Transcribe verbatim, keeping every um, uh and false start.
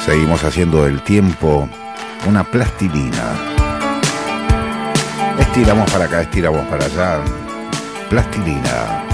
Seguimos haciendo del tiempo una plastilina. Estiramos para acá, estiramos para allá. Plastilina.